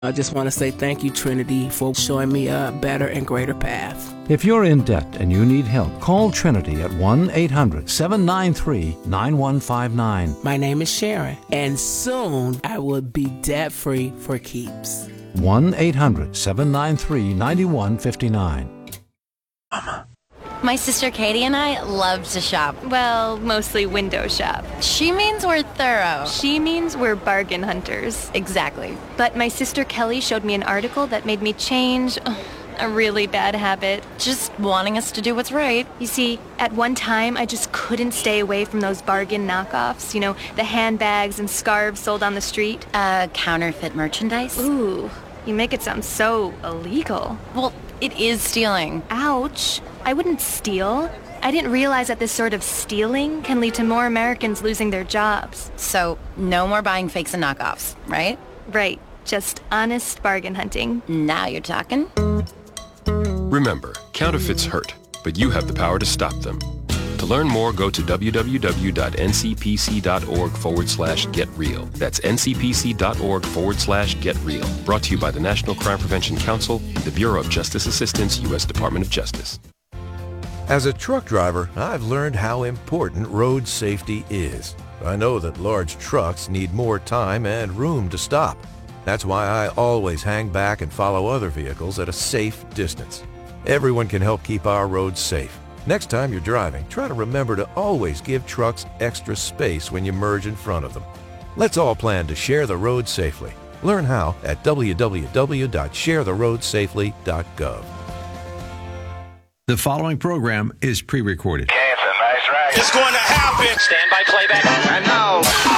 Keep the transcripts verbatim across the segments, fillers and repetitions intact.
I just want to say thank you, Trinity, for showing me a better and greater path. If you're in debt and you need help, call Trinity at one eight hundred seven nine three nine one five nine. My name is Sharon, and soon I will be debt-free for keeps. one eight hundred seven nine three nine one five nine. Mama. My sister Katie and I love to shop. Well, mostly window shop. She means we're thorough. She means we're bargain hunters. Exactly. But my sister Kelly showed me an article that made me change oh, a really bad habit. Just wanting us to do what's right. You see, at one time, I just couldn't stay away from those bargain knockoffs. You know, the handbags and scarves sold on the street. Uh, counterfeit merchandise? Ooh, you make it sound so illegal. Well, it is stealing. Ouch. I wouldn't steal. I didn't realize that this sort of stealing can lead to more Americans losing their jobs. So, no more buying fakes and knockoffs, right? Right. Just honest bargain hunting. Now you're talking. Remember, counterfeits hurt, but you have the power to stop them. To learn more, go to www.ncpc.org forward slash get real. That's ncpc.org forward slash get real. Brought to you by the National Crime Prevention Council, the Bureau of Justice Assistance, U S Department of Justice. As a truck driver, I've learned how important road safety is. I know that large trucks need more time and room to stop. That's why I always hang back and follow other vehicles at a safe distance. Everyone can help keep our roads safe. Next time you're driving, try to remember to always give trucks extra space when you merge in front of them. Let's all plan to share the road safely. Learn how at w w w dot share the road safely dot gov. The following program is pre-recorded. Okay, it's a nice ride. It's going to happen. Stand by playback. And now,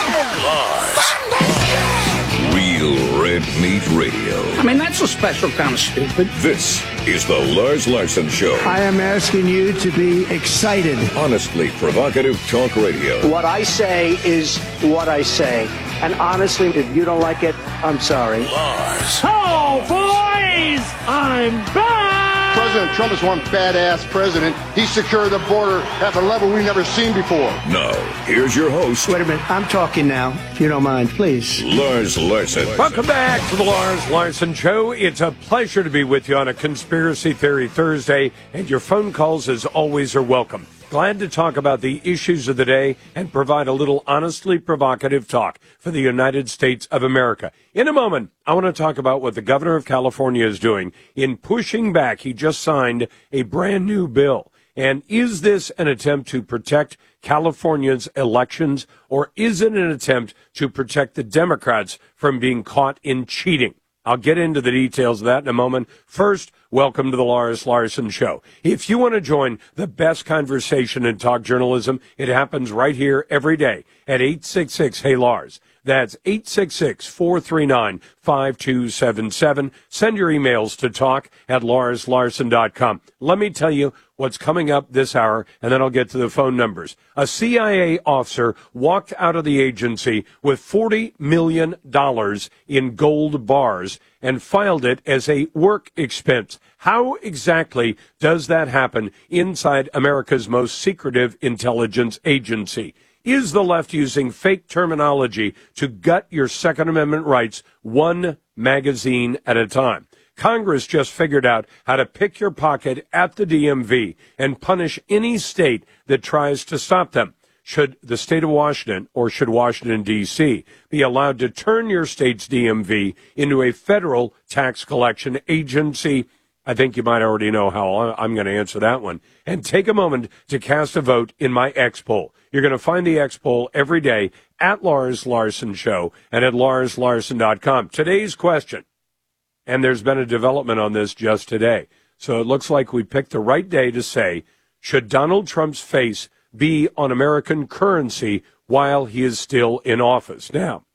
Lars. Real Red Meat Radio. I mean, that's a special kind of stupid. This is the Lars Larson Show. I am asking you to be excited. Honestly provocative talk radio. What I say is what I say. And honestly, if you don't like it, I'm sorry. Lars. Oh, boys! I'm back! President Trump is one badass president. He secured the border at a level we've never seen before. Now, here's your host. Wait a minute. I'm talking now, if you don't mind, please. Lars Larson. Welcome back to the Lars Larson Show. It's a pleasure to be with you on a Conspiracy Theory Thursday, and your phone calls, as always, are welcome. Glad to talk about the issues of the day and provide a little honestly provocative talk for the United States of America. In a moment, I want to talk about what the governor of California is doing in pushing back. He just signed a brand new bill. And is this an attempt to protect California's elections, or is it an attempt to protect the Democrats from being caught in cheating? I'll get into the details of that in a moment. First, welcome to the Lars Larson Show. If you want to join the best conversation in talk journalism, it happens right here every day at eight six six, hey Lars. That's eight six six, four three nine, five two seven seven. Send your emails to talk at lars larson dot com. Let me tell you what's coming up this hour, and then I'll get to the phone numbers. A C I A officer walked out of the agency with forty million dollars in gold bars and filed it as a work expense. How exactly does that happen inside America's most secretive intelligence agency? Is the left using fake terminology to gut your Second Amendment rights one magazine at a time? Congress just figured out how to pick your pocket at the D M V and punish any state that tries to stop them. Should the state of Washington, or should Washington, D C, be allowed to turn your state's D M V into a federal tax collection agency? I think you might already know how I'm going to answer that one. And take a moment to cast a vote in my X poll. You're going to find the X poll every day at Lars Larson Show and at lars larson dot com. Today's question, and there's been a development on this just today, so it looks like we picked the right day to say, should Donald Trump's face be on American currency while he is still in office? Now,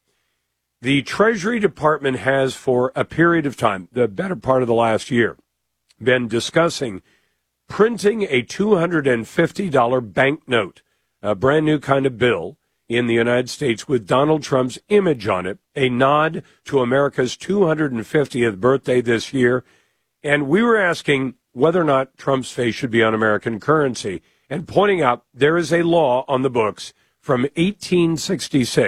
the Treasury Department has for a period of time, the better part of the last year, been discussing printing a two hundred fifty dollars banknote, a brand new kind of bill in the United States with Donald Trump's image on it, a nod to America's two hundred fiftieth birthday this year. And we were asking whether or not Trump's face should be on American currency, and pointing out there is a law on the books from eighteen sixty-six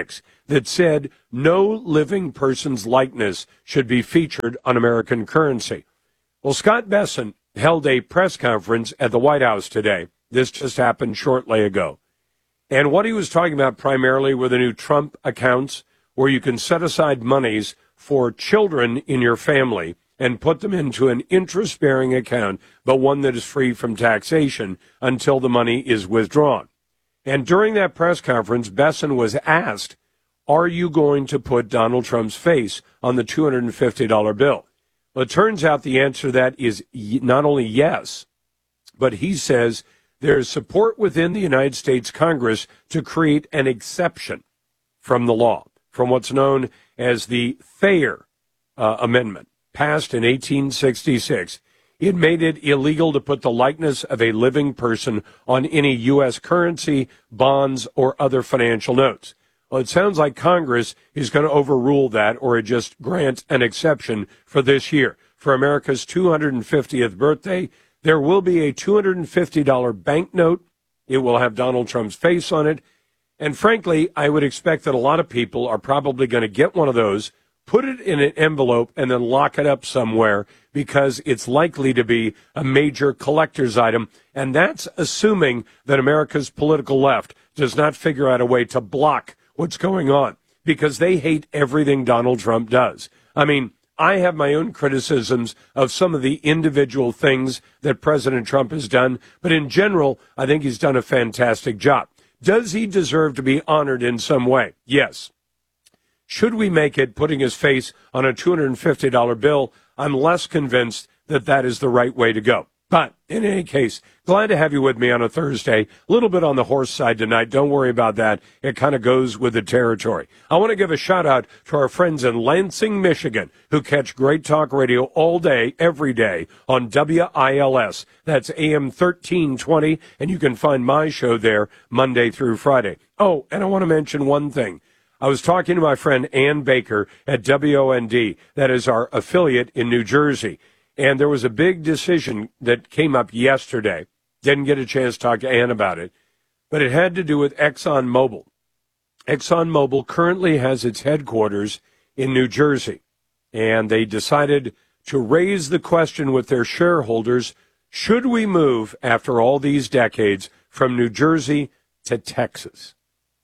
that said no living person's likeness should be featured on American currency. Well, Scott Bessent held a press conference at the White House today. This just happened shortly ago. And what he was talking about primarily were the new Trump accounts, where you can set aside monies for children in your family and put them into an interest-bearing account, but one that is free from taxation until the money is withdrawn. And during that press conference, Bessent was asked, are you going to put Donald Trump's face on the two hundred fifty dollar bill? Well, it turns out the answer to that is not only yes, but he says there is support within the United States Congress to create an exception from the law, from what's known as the Thayer uh, Amendment, passed in eighteen sixty-six. It made it illegal to put the likeness of a living person on any U S currency, bonds, or other financial notes. Well, it sounds like Congress is going to overrule that or just grant an exception for this year. For America's two hundred fiftieth birthday, there will be a two hundred fifty dollar banknote. It will have Donald Trump's face on it. And frankly, I would expect that a lot of people are probably going to get one of those, put it in an envelope, and then lock it up somewhere because it's likely to be a major collector's item. And that's assuming that America's political left does not figure out a way to block what's going on, because they hate everything Donald Trump does. I mean, I have my own criticisms of some of the individual things that President Trump has done, but in general, I think he's done a fantastic job. Does he deserve to be honored in some way? Yes. Should we make it putting his face on a two hundred fifty dollar bill? I'm less convinced that that is the right way to go. But in any case, glad to have you with me on a Thursday. A little bit on the horse side tonight. Don't worry about that. It kind of goes with the territory. I want to give a shout out to our friends in Lansing, Michigan, who catch Great Talk Radio all day, every day on W I L S. That's A M thirteen twenty, and you can find my show there Monday through Friday. Oh, and I want to mention one thing. I was talking to my friend Ann Baker at W O N D, that is our affiliate in New Jersey. And there was a big decision that came up yesterday. Didn't get a chance to talk to Ann about it, but it had to do with ExxonMobil. ExxonMobil currently has its headquarters in New Jersey, and they decided to raise the question with their shareholders, should we move, after all these decades, from New Jersey to Texas?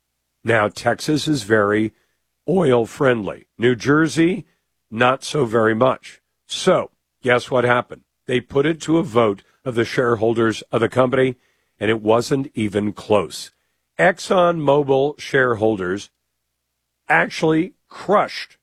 Now, Texas is very oil-friendly. New Jersey, not so very much. So, guess what happened? They put it to a vote of the shareholders of the company, and it wasn't even close. ExxonMobil shareholders actually crushed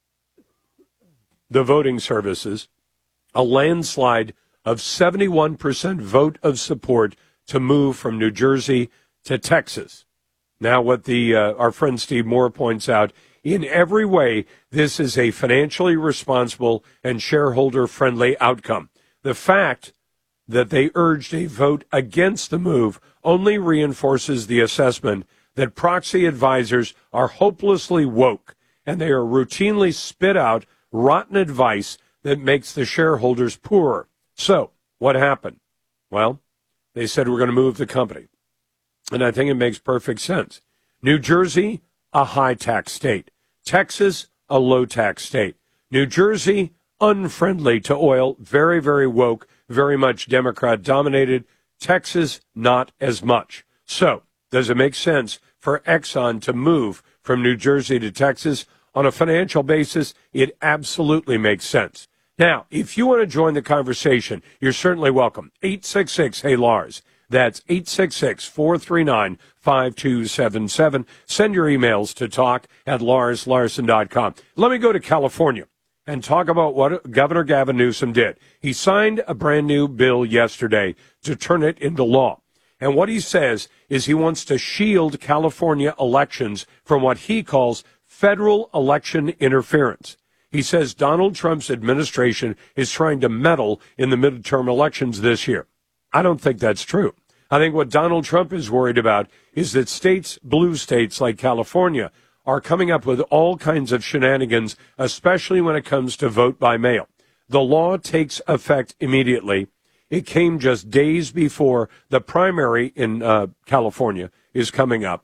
the voting services, a landslide of seventy-one percent vote of support to move from New Jersey to Texas. Now, what the uh, our friend Steve Moore points out, in every way, this is a financially responsible and shareholder-friendly outcome. The fact that they urged a vote against the move only reinforces the assessment that proxy advisors are hopelessly woke, and they are routinely spit out rotten advice that makes the shareholders poorer. So, what happened? Well, they said we're going to move the company. And I think it makes perfect sense. New Jersey, a high-tax state. Texas, a low-tax state. New Jersey, unfriendly to oil, very, very woke, very much Democrat-dominated. Texas, not as much. So, does it make sense for Exxon to move from New Jersey to Texas? On a financial basis, it absolutely makes sense. Now, if you want to join the conversation, you're certainly welcome. eight six six, hey Lars. That's eight six six, four three nine, five two seven seven. Send your emails to talk at lars larson dot com. Let me go to California and talk about what Governor Gavin Newsom did. He signed a brand new bill yesterday to turn it into law. And what he says is he wants to shield California elections from what he calls federal election interference. He says Donald Trump's administration is trying to meddle in the midterm elections this year. I don't think that's true. I think what Donald Trump is worried about is that states, blue states like California, are coming up with all kinds of shenanigans, especially when it comes to vote by mail. The law takes effect immediately. It came just days before the primary in uh, California is coming up.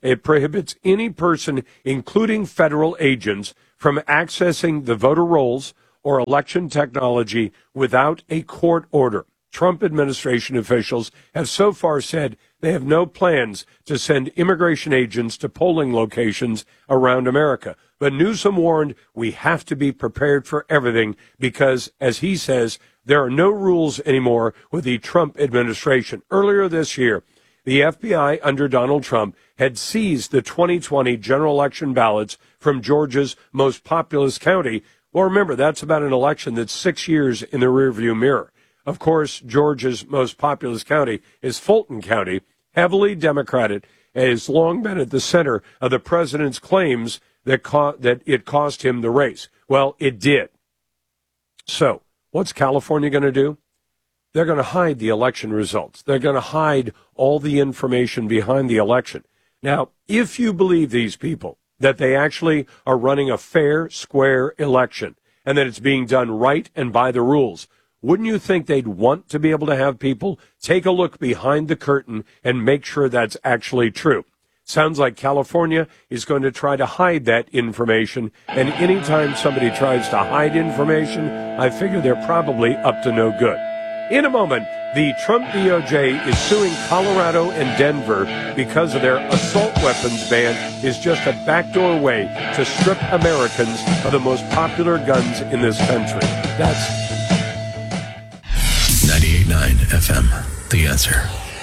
It prohibits any person, including federal agents, from accessing the voter rolls or election technology without a court order. Trump administration officials have so far said they have no plans to send immigration agents to polling locations around America. But Newsom warned we have to be prepared for everything because, as he says, there are no rules anymore with the Trump administration. Earlier this year, the F B I under Donald Trump had seized the twenty twenty general election ballots from Georgia's most populous county. Well, remember, that's about an election that's six years in the rearview mirror. Of course, Georgia's most populous county is Fulton County, heavily Democratic, and has long been at the center of the president's claims that co- that it cost him the race. Well, it did. So, what's California going to do? They're going to hide the election results. They're going to hide all the information behind the election. Now, if you believe these people, that they actually are running a fair, square election, and that it's being done right and by the rules, wouldn't you think they'd want to be able to have people take a look behind the curtain and make sure that's actually true? Sounds like California is going to try to hide that information, and anytime somebody tries to hide information, I figure they're probably up to no good. In a moment, the Trump D O J is suing Colorado and Denver because of their assault weapons ban is just a backdoor way to strip Americans of the most popular guns in this country. That's ninety-eight point nine F M, The Answer.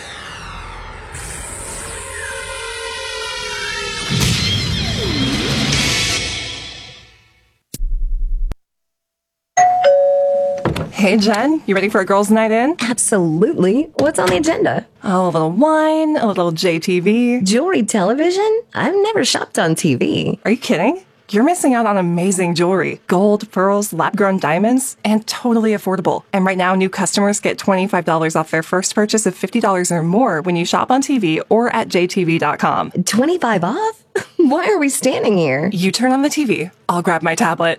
Hey, Jen, you ready for a girls' night in? Absolutely. What's on the agenda? Oh, a little wine, a little J T V. Jewelry television? I've never shopped on T V. Are you kidding? You're missing out on amazing jewelry. Gold, pearls, lab-grown diamonds, and totally affordable. And right now, new customers get twenty-five dollars off their first purchase of fifty dollars or more when you shop on T V or at J T V dot com. twenty-five off? Why are we standing here? You turn on the T V. I'll grab my tablet.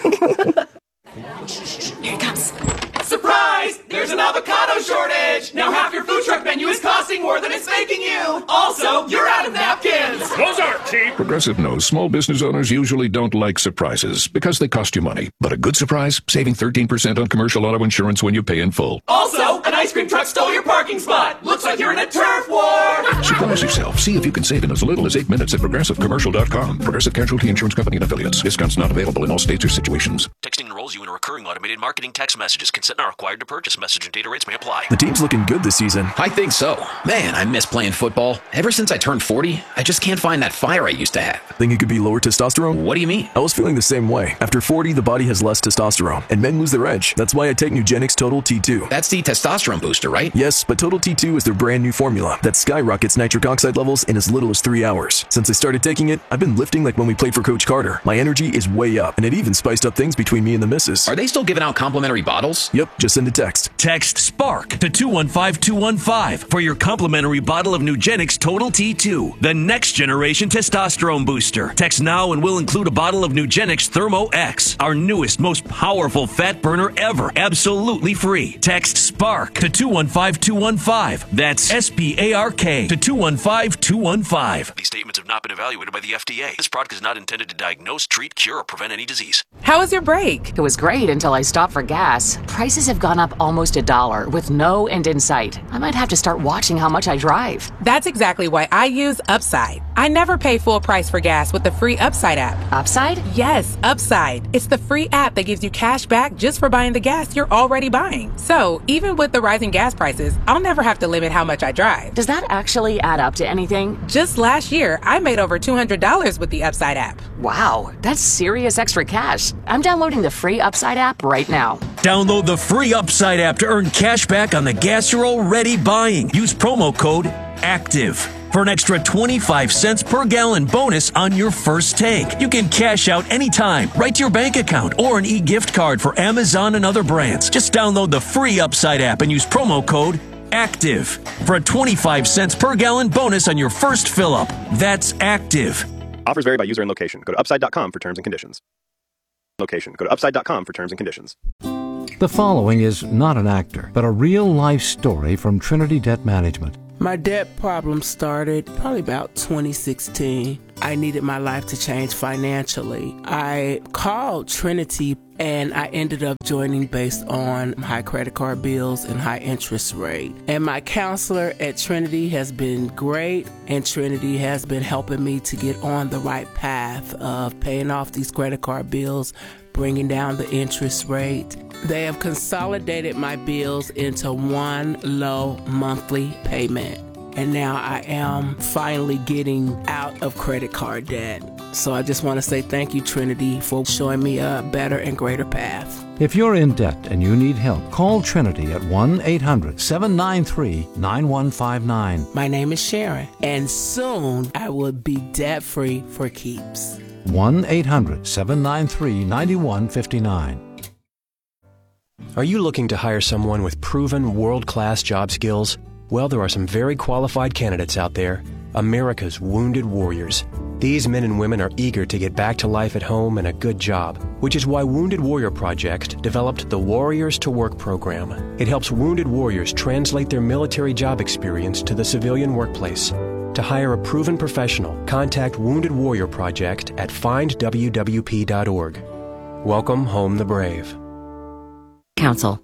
Here it comes. Surprise! There's an avocado shortage! Now half your food truck menu is costing more than it's making you! Also, you're out of napkins! Those aren't cheap! Progressive knows small business owners usually don't like surprises because they cost you money. But a good surprise? Saving thirteen percent on commercial auto insurance when you pay in full. Also, an ice cream truck stole your parking spot! Looks like you're in a turf war! Surprise yourself. See if you can save in as little as eight minutes at Progressive Commercial dot com. Progressive Casualty Insurance Company and Affiliates. Discounts not available in all states or situations. Texting enrolls you in a recurring automated marketing text messages. Consent not required to purchase. Message and data rates may apply. The team's looking good this season. I think so. Man, I miss playing football. Ever since I turned forty, I just can't find that fire I used to have. Think it could be lower testosterone? What do you mean? I was feeling the same way. After forty, the body has less testosterone, and men lose their edge. That's why I take Nugenix Total T two. That's the testosterone booster, right? Yes, but Total T two is their brand new formula that skyrockets nitric oxide levels in as little as three hours. Since I started taking it, I've been lifting like when we played for Coach Carter. My energy is way up, and it even spiced up things between me and the missus. Are they still giving out complimentary bottles? Yep, just send a text. Text SPARK to two one five two one five for your complimentary bottle of Nugenix Total T two, the next generation testosterone booster. Text now and we'll include a bottle of Nugenix Thermo X, our newest, most powerful fat burner ever, absolutely free. Text SPARK to two one five two one five. That's S P A R K to two one five two one five. These statements have not been evaluated by the F D A. This product is not intended to diagnose, treat, cure, or prevent any disease. How was your break? It was great until I stopped for gas. Prices have gone up almost a dollar with no end in sight. I might have to start watching how much I drive. That's exactly why I use Upside. I never pay full price for gas with the free Upside app. Upside? Yes, Upside. It's the free app that gives you cash back just for buying the gas you're already buying. So, even with the rising gas prices, I'll never have to limit how much I drive. Does that actually add up to anything? Just last year, I made over two hundred dollars with the Upside app. Wow, that's serious extra cash. I'm downloading the free Upside app right now. Download the free Upside app to earn cash back on the gas you're already buying. Use promo code ACTIVE for an extra twenty-five cents per gallon bonus on your first tank. You can cash out anytime, right to your bank account, or an e-gift card for Amazon and other brands. Just download the free Upside app and use promo code ACTIVE for a twenty-five cents per gallon bonus on your first fill-up. That's ACTIVE. Offers vary by user and location. Go to upside dot com for terms and conditions. Location. Go to upside dot com for terms and conditions. The following is not an actor, but a real-life story from Trinity Debt Management. My debt problem started probably about twenty sixteen. I needed my life to change financially. I called Trinity and I ended up joining based on high credit card bills and high interest rate. And my counselor at Trinity has been great, and Trinity has been helping me to get on the right path of paying off these credit card bills, bringing down the interest rate. They have consolidated my bills into one low monthly payment. And now I am finally getting out of credit card debt. So I just want to say thank you, Trinity, for showing me a better and greater path. If you're in debt and you need help, call Trinity at one eight hundred seven nine three nine one five nine. My name is Sharon, and soon I will be debt-free for keeps. one eight hundred seven nine three nine one five nine. Are you looking to hire someone with proven world-class job skills? Well, there are some very qualified candidates out there. America's wounded warriors. These men and women are eager to get back to life at home and a good job, which is why Wounded Warrior Project developed the Warriors to Work program. It helps wounded warriors translate their military job experience to the civilian workplace. To hire a proven professional, contact Wounded Warrior Project at find w w p dot org. Welcome home the brave. Council.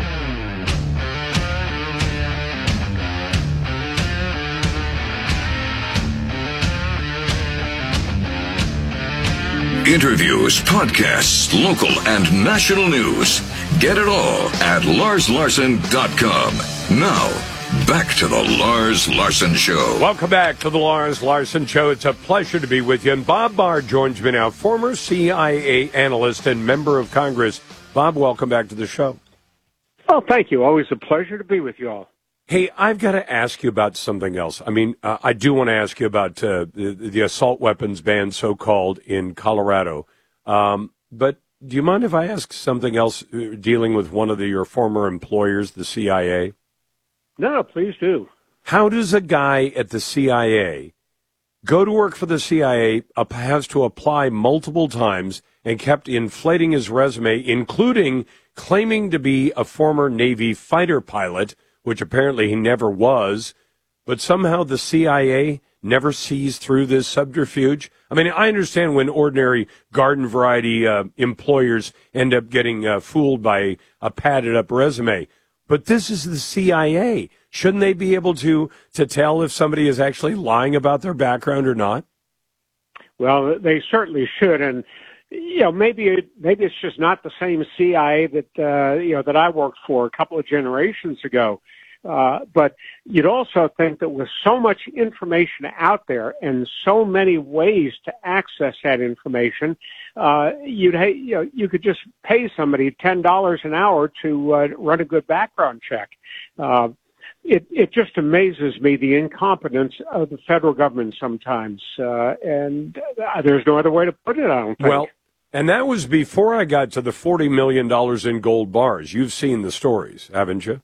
Interviews, podcasts, local and national news. Get it all at lars larson dot com. Now, back to the Lars Larson Show. Welcome back to the Lars Larson Show. It's a pleasure to be with you. And Bob Barr joins me now, former C I A analyst and member of Congress. Bob, welcome back to the show. Oh, thank you. Always a pleasure to be with you all. Hey, I've got to ask you about something else. I mean, uh, I do want to ask you about uh, the, the assault weapons ban, so-called, in Colorado. Um, but do you mind if I ask something else uh, dealing with one of the, your former employers, the C I A? No, please do. How does a guy at the C I A go to work for the C I A, uh, has to apply multiple times, and kept inflating his resume, including claiming to be a former Navy fighter pilot, which apparently he never was, but somehow the C I A never sees through this subterfuge? I mean, I understand when ordinary garden variety uh, employers end up getting uh, fooled by a padded up resume, but this is the C I A. Shouldn't they be able to to tell if somebody is actually lying about their background or not? Well, they certainly should, and you know, maybe it, maybe it's just not the same C I A that uh, you know that I worked for a couple of generations ago. Uh, but you'd also think that with so much information out there and so many ways to access that information, uh, you'd you know you could just pay somebody ten dollars an hour to uh, run a good background check. Uh, It, it just amazes me, the incompetence of the federal government sometimes, uh, and uh, there's no other way to put it, I don't think. Well, and that was before I got to the forty million dollars in gold bars. You've seen the stories, haven't you?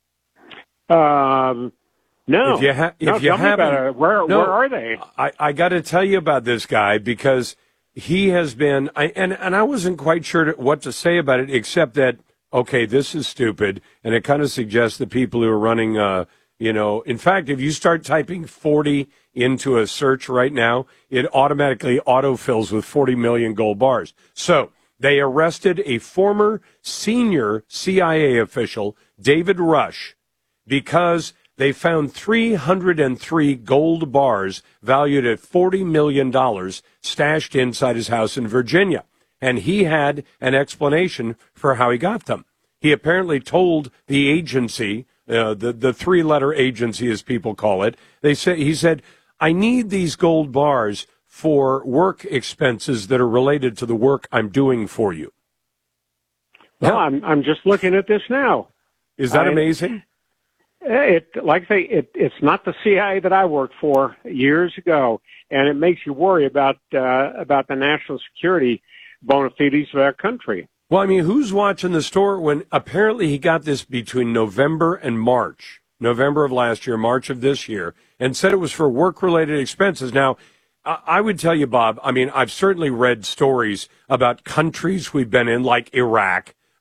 Um, no. If you, ha- if no, you tell me haven't, about it. Where, no, where are they? I, I got to tell you about this guy because he has been, I, and, and I wasn't quite sure to, what to say about it, except that, okay, this is stupid, and it kind of suggests the people who are running, uh, you know, in fact, if you start typing forty into a search right now, it automatically autofills with forty million gold bars. So they arrested a former senior C I A official, David Rush, because they found three hundred three gold bars valued at forty million dollars stashed inside his house in Virginia. And he had an explanation for how he got them. He apparently told the agency, uh, the, the three-letter agency as people call it, they say, he said, I need these gold bars for work expenses that are related to the work I'm doing for you. Well, now, I'm, I'm just looking at this now. Is that I, amazing? It, like I say, it, it's not the C I A that I worked for years ago, and it makes you worry about uh, about the national security bona fides of our country. Well, I mean, who's watching the store when apparently he got this between November and March, November of last year, March of this year, and said it was for work-related expenses. Now, I would tell you, Bob, I mean, I've certainly read stories about countries we've been in, like Iraq,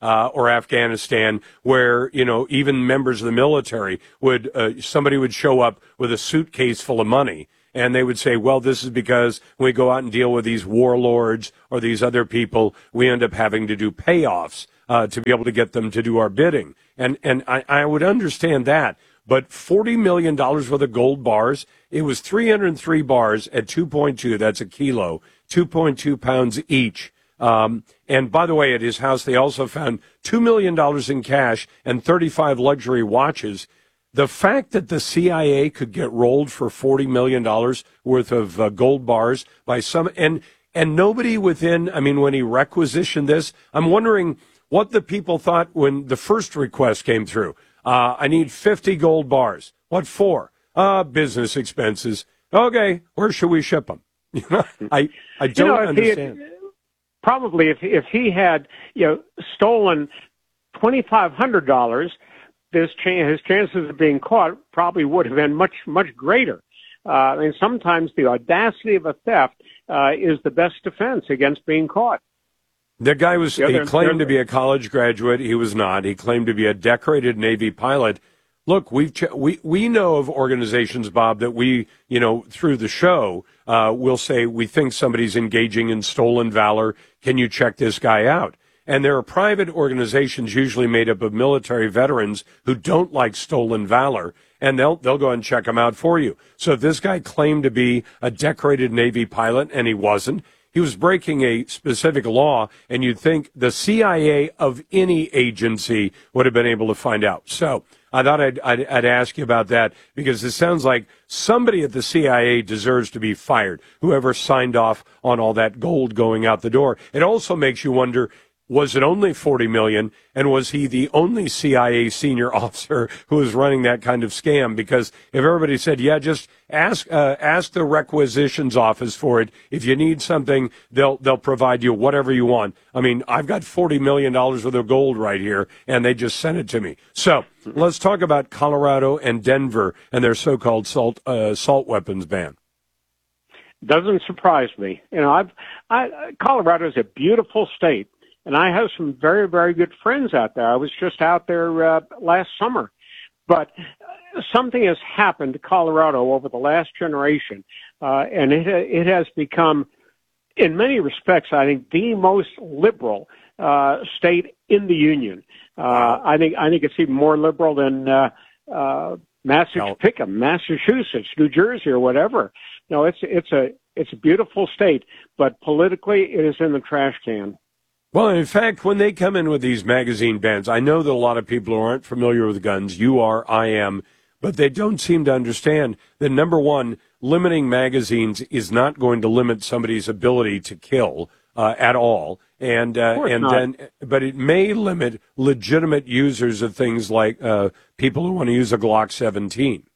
uh, or Afghanistan, where, you know, even members of the military would, uh, somebody would show up with a suitcase full of money. And they would say, well, this is because when we go out and deal with these warlords or these other people, we end up having to do payoffs uh, to be able to get them to do our bidding. And and I, I would understand that. But forty million dollars worth of gold bars, it was three hundred three bars at two point two, that's a kilo, two point two pounds each. Um, and by the way, at his house, they also found two million dollars in cash and thirty-five luxury watches. The fact that the C I A could get rolled for forty million dollars worth of uh, gold bars by some, and and nobody within, I mean, when he requisitioned this, I'm wondering what the people thought when the first request came through. Uh, I need fifty gold bars. What for? Uh, business expenses. Okay, where should we ship them? I, I don't you know, if understand. He had, probably if, if he had, you know, stolen twenty-five hundred dollars, His, ch- his chances of being caught probably would have been much, much greater. Uh, I mean, sometimes the audacity of a theft uh, is the best defense against being caught. The guy was, The he other- claimed to be a college graduate. He was not. He claimed to be a decorated Navy pilot. Look, we've ch- we we know of organizations, Bob, that we, you know, through the show, uh, will say we think somebody's engaging in stolen valor. Can you check this guy out? And there are private organizations usually made up of military veterans who don't like stolen valor, and they'll they'll go and check them out for you. So if this guy claimed to be a decorated Navy pilot, and he wasn't, he was breaking a specific law, and you'd think the C I A of any agency would have been able to find out. So I thought I'd, I'd, I'd ask you about that, because it sounds like somebody at the C I A deserves to be fired, whoever signed off on all that gold going out the door. It also makes you wonder, was it only forty million dollars, and was he the only C I A senior officer who was running that kind of scam? Because if everybody said, yeah, just ask uh, ask the requisitions office for it. If you need something, they'll they'll provide you whatever you want. I mean, I've got forty million dollars worth of gold right here, and they just sent it to me. So let's talk about Colorado and Denver and their so-called salt, uh, assault weapons ban. Doesn't surprise me. You know, I've I, Colorado is a beautiful state. And I have some very, very good friends out there. I was just out there uh, last summer. But uh, something has happened to Colorado over the last generation, uh, and it, it has become, in many respects, I think, the most liberal uh, state in the union. Uh, I think I think it's even more liberal than uh, uh, Massachusetts, Massachusetts, New Jersey, or whatever. No, it's it's a it's a beautiful state, but politically, it is in the trash can. Well, in fact, when they come in with these magazine bans, I know that a lot of people who aren't familiar with guns, you are, I am, but they don't seem to understand that, number one, limiting magazines is not going to limit somebody's ability to kill uh, at all. And uh, and not. then, but it may limit legitimate users of things like uh, people who want to use a Glock seventeen.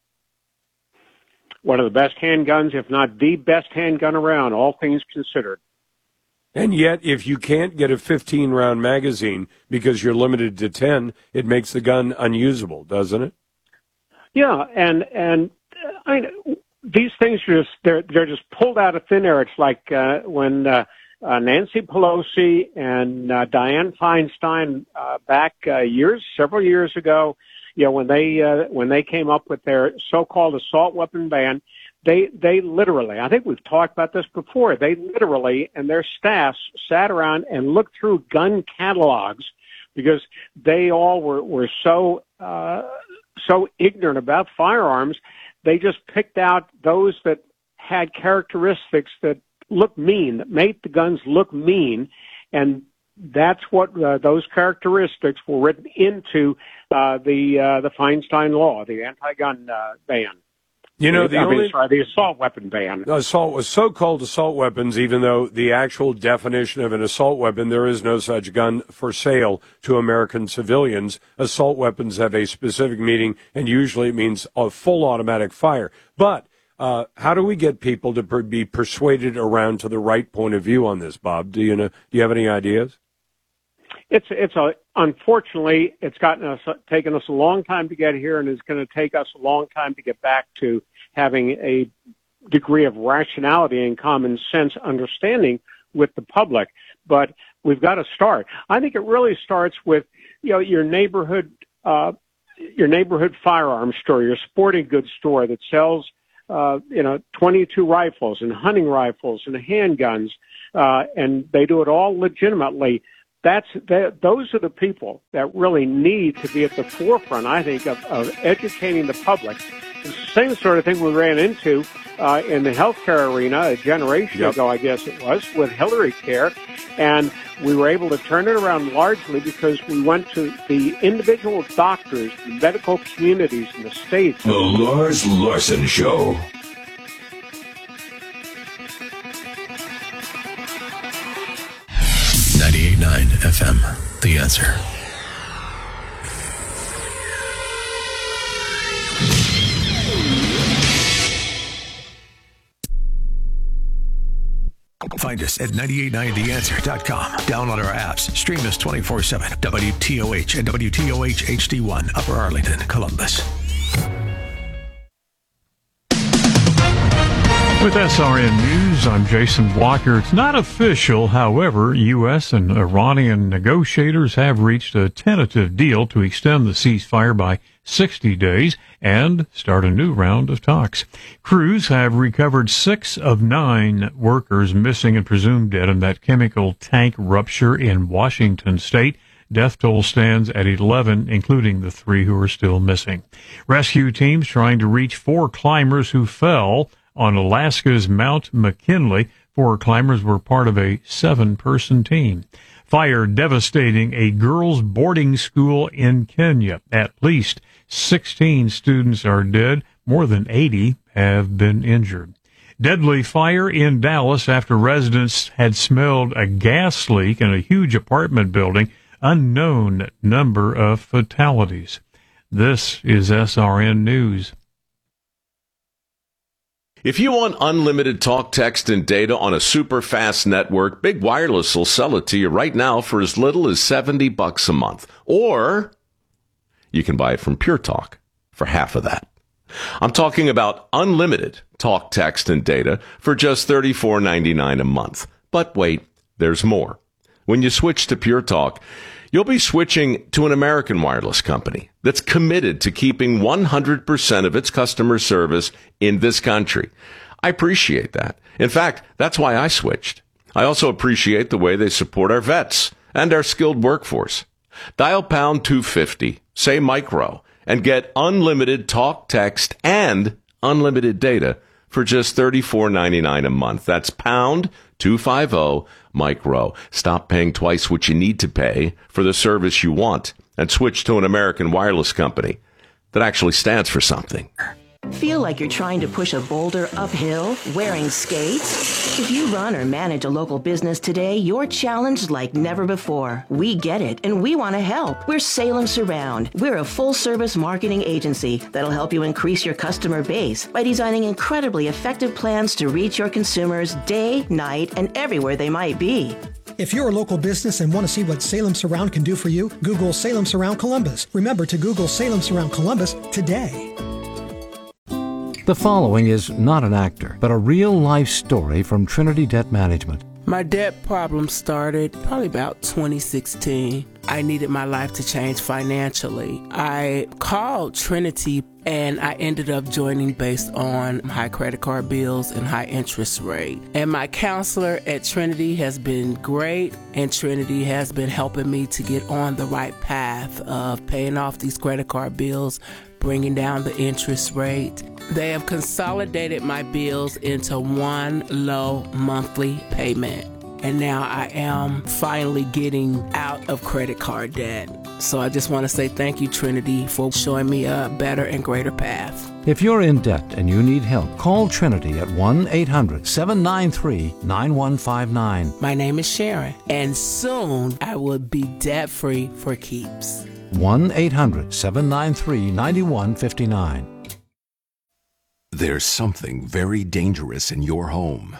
One of the best handguns, if not the best handgun around, all things considered. And yet, if you can't get a fifteen-round magazine because you're limited to ten, it makes the gun unusable, doesn't it? Yeah, and and uh, I mean, these things are just they're they're just pulled out of thin air. It's like uh, when uh, uh, Nancy Pelosi and uh, Dianne Feinstein uh, back uh, years, several years ago, you know, when they uh, when they came up with their so-called assault weapon ban. They they literally, I think we've talked about this before, they literally and their staffs sat around and looked through gun catalogs because they all were, were so uh, so ignorant about firearms. They just picked out those that had characteristics that looked mean, that made the guns look mean, and that's what uh, those characteristics were written into uh, the uh, the Feinstein law, the anti-gun uh, ban. You know, the I only mean, sorry, the assault weapon ban. Assault was so-called assault weapons, even though the actual definition of an assault weapon, there is no such gun for sale to American civilians. Assault weapons have a specific meaning, and usually it means a full automatic fire. But uh, how do we get people to per- be persuaded around to the right point of view on this, Bob? Do you know? Do you have any ideas? It's it's a unfortunately it's gotten us taken us a long time to get here, and it's going to take us a long time to get back to having a degree of rationality and common sense understanding with the public. But we've got to start. I think it really starts with, you know, your neighborhood, uh, your neighborhood firearms store, your sporting goods store that sells, uh, you know, twenty-two rifles and hunting rifles and handguns, uh, and they do it all legitimately. That's that, those are the people that really need to be at the forefront, I think, of, of educating the public. The same sort of thing we ran into uh, in the healthcare arena a generation yep. ago, I guess it was, with Hillary Care, and we were able to turn it around largely because we went to the individual doctors, the medical communities in the states. The Lars Larson Show. ninety-eight point nine F M, The Answer. Find us at nine eight nine the answer dot com. Download our apps. Stream us twenty-four seven. W T O H and W T O H H D one, Upper Arlington, Columbus. With S R N News, I'm Jason Blocker. It's not official. However, U S and Iranian negotiators have reached a tentative deal to extend the ceasefire by sixty days and start a new round of talks. Crews have recovered six of nine workers missing and presumed dead in that chemical tank rupture in Washington state. Death toll stands at eleven, including the three who are still missing. Rescue teams trying to reach four climbers who fell on Alaska's Mount McKinley. Four climbers were part of a seven-person team. Fire devastating a girls' boarding school in Kenya. At least sixteen students are dead. More than eighty have been injured. Deadly fire in Dallas after residents had smelled a gas leak in a huge apartment building. Unknown number of fatalities. This is S R N News. If you want unlimited talk, text, and data on a super fast network, Big Wireless will sell it to you right now for as little as seventy bucks a month. Or you can buy it from Pure Talk for half of that. I'm talking about unlimited talk, text, and data for just thirty-four ninety-nine a month. But wait, there's more. When you switch to Pure Talk, you'll be switching to an American wireless company that's committed to keeping one hundred percent of its customer service in this country. I appreciate that. In fact, that's why I switched. I also appreciate the way they support our vets and our skilled workforce. Dial pound two fifty, say micro, and get unlimited talk, text, and unlimited data for just thirty-four ninety-nine a month. That's pound two fifty micro. Stop paying twice what you need to pay for the service you want and switch to an American wireless company that actually stands for something. Feel like you're trying to push a boulder uphill wearing skates? If you run or manage a local business today, you're challenged like never before. We get it, and we want to help. We're Salem Surround. We're a full-service marketing agency that'll help you increase your customer base by designing incredibly effective plans to reach your consumers day, night, and everywhere they might be. If you're a local business and want to see what Salem Surround can do for you, Google Salem Surround Columbus. Remember to Google Salem Surround Columbus today. The following is not an actor, but a real-life story from Trinity Debt Management. My debt problem started probably about twenty sixteen. I needed my life to change financially. I called Trinity and I ended up joining based on high credit card bills and high interest rate. And my counselor at Trinity has been great, and Trinity has been helping me to get on the right path of paying off these credit card bills, bringing down the interest rate. They have consolidated my bills into one low monthly payment. And now I am finally getting out of credit card debt. So I just want to say thank you, Trinity, for showing me a better and greater path. If you're in debt and you need help, call Trinity at one eight hundred seven nine three nine one five nine. My name is Sharon, and soon I will be debt-free for keeps. one eight hundred seven nine three nine one five nine. There's something very dangerous in your home.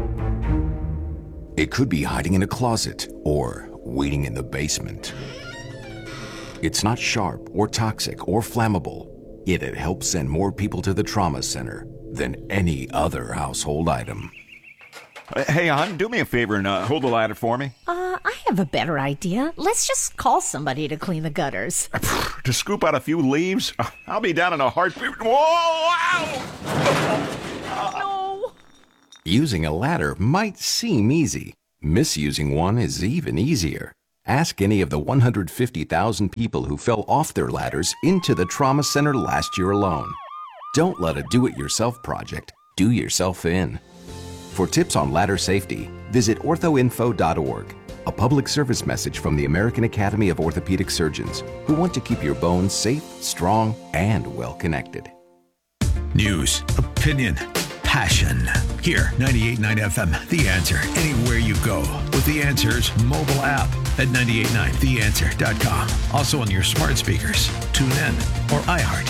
It could be hiding in a closet or waiting in the basement. It's not sharp or toxic or flammable, yet it helps send more people to the trauma center than any other household item. Hey, hon, do me a favor and uh, hold the ladder for me. Uh, I have a better idea. Let's just call somebody to clean the gutters. To scoop out a few leaves? I'll be down in a heartbeat. Whoa! Wow! No! Using a ladder might seem easy. Misusing one is even easier. Ask any of the one hundred fifty thousand people who fell off their ladders into the trauma center last year alone. Don't let a do-it-yourself project do yourself in. For tips on ladder safety, visit ortho info dot org, a public service message from the American Academy of Orthopedic Surgeons, who want to keep your bones safe, strong, and well-connected. News, opinion, passion. Here, ninety-eight point nine F M, The Answer, anywhere you go. With The Answer's mobile app at nine eight nine the answer dot com. Also on your smart speakers, tune in, or iHeart.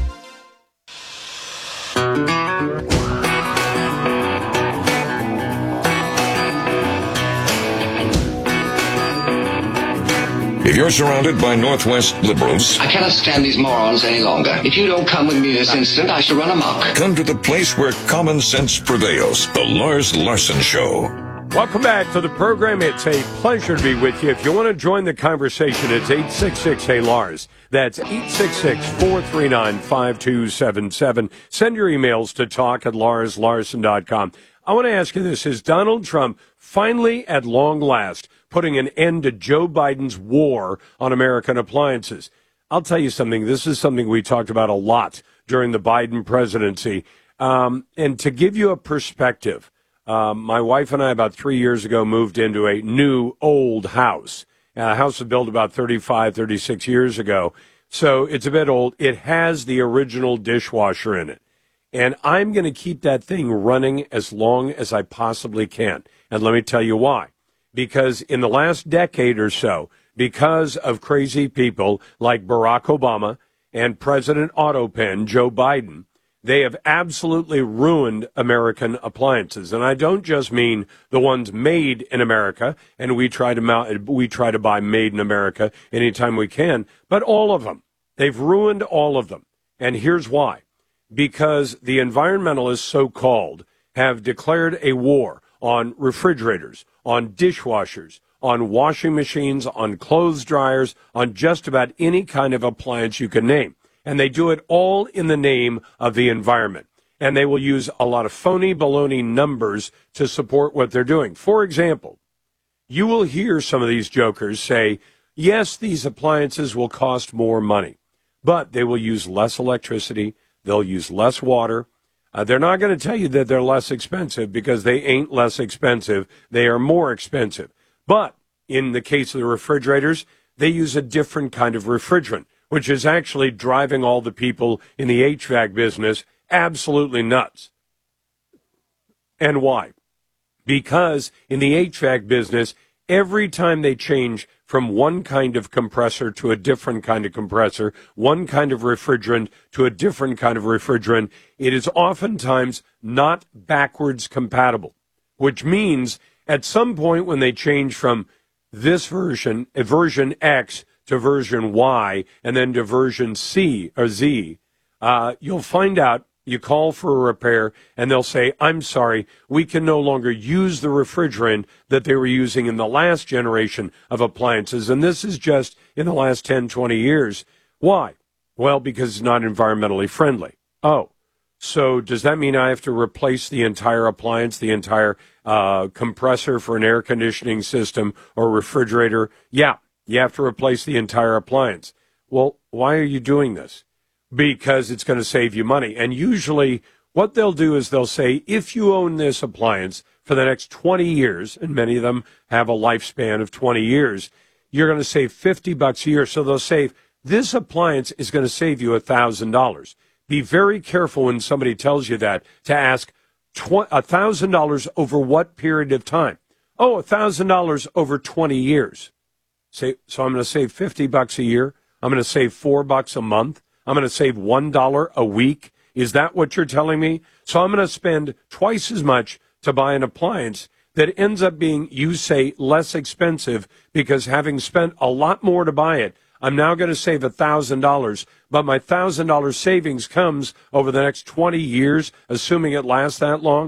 If you're surrounded by Northwest liberals, I cannot stand these morons any longer. If you don't come with me this instant, I shall run amok. come to the place where common sense prevails. The Lars Larson Show. Welcome back to the program. It's a pleasure to be with you. If you want to join the conversation, it's eight six six, hey Lars. That's eight six six, four three nine, five two seven seven. Send your emails to talk at lars larson dot com. I want to ask you this. Is Donald Trump finally, at long last, putting an end to Joe Biden's war on American appliances? I'll tell you something. This is something we talked about a lot during the Biden presidency. Um, and to give you a perspective, um, my wife and I about three years ago moved into a new old house. A house was built about thirty-five, thirty-six years ago. So it's a bit old. It has the original dishwasher in it. And I'm going to keep that thing running as long as I possibly can. And let me tell you why. Because in the last decade or so, because of crazy people like Barack Obama and President Autopen, Joe Biden, they have absolutely ruined American appliances. And I don't just mean the ones made in America, and we try to mount, we try to buy made in America anytime we can, but all of them. They've ruined all of them. And here's why. Because the environmentalists, so-called, have declared a war on refrigerators, on dishwashers, on washing machines, on clothes dryers, on just about any kind of appliance you can name. And they do it all in the name of the environment. And they will use a lot of phony baloney numbers to support what they're doing. For example, you will hear some of these jokers say, yes, these appliances will cost more money, but they will use less electricity, they'll use less water. Uh, they're not going to tell you that they're less expensive because they ain't less expensive. They are more expensive. But in the case of the refrigerators, they use a different kind of refrigerant, which is actually driving all the people in the H V A C business absolutely nuts. And why? Because in the H V A C business, every time they change from one kind of compressor to a different kind of compressor, one kind of refrigerant to a different kind of refrigerant, it is oftentimes not backwards compatible, which means at some point when they change from this version, uh, version X, to version Y, and then to version C or Z, uh, you'll find out. You call for a repair, and they'll say, I'm sorry, we can no longer use the refrigerant that they were using in the last generation of appliances. And this is just in the last ten, twenty years. Why? Well, because it's not environmentally friendly. Oh, so does that mean I have to replace the entire appliance, the entire uh, compressor for an air conditioning system or refrigerator? Yeah, you have to replace the entire appliance. Well, why are you doing this? Because it's going to save you money. And usually what they'll do is they'll say, if you own this appliance for the next twenty years, and many of them have a lifespan of twenty years, you're going to save fifty bucks a year. So they'll say, this appliance is going to save you one thousand dollars. Be very careful when somebody tells you that to ask one thousand dollars over what period of time? Oh, one thousand dollars over twenty years. Say, so I'm going to save fifty bucks a year. I'm going to save four bucks a month. I'm going to save one dollar a week. Is that what you're telling me? So I'm going to spend twice as much to buy an appliance that ends up being, you say, less expensive because having spent a lot more to buy it, I'm now going to save one thousand dollars. But my one thousand dollars savings comes over the next twenty years, assuming it lasts that long.